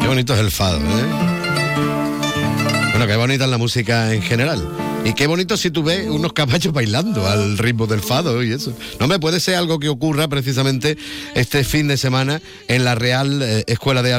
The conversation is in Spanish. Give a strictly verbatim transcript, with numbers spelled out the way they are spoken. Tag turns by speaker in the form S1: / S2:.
S1: bonito es el fado, ¿eh? Bueno, qué bonita es la música en general. Y qué bonito si tú ves unos caballos bailando al ritmo del fado y eso. No me puede ser algo que ocurra precisamente este fin de semana en la Real eh, Escuela de Arte